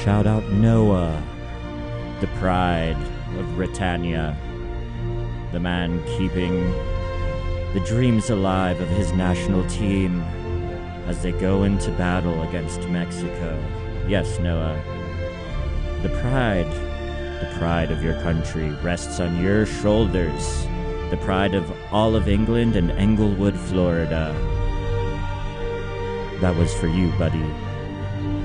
shout out Noah, the pride of Britannia, the man keeping the dreams alive of his national team as they go into battle against Mexico. Yes, Noah, the pride of your country rests on your shoulders. The pride of all of England and Englewood, Florida. That was for you, buddy.